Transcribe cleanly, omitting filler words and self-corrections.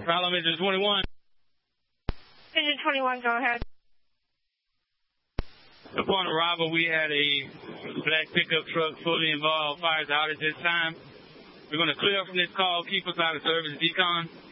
Follow Mission 21. Mission 21, go ahead. Upon arrival, we had a black pickup truck fully involved. Fires out at this time. We're going to clear from this call. Keep us out of service, Decon.